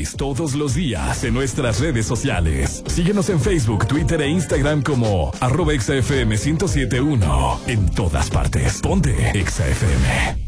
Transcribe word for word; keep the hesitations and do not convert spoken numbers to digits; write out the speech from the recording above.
gratis todos los días en nuestras redes sociales. Síguenos en Facebook, Twitter e Instagram como arroba Exa F M ciento siete punto uno. En todas partes. Ponte Exa F M.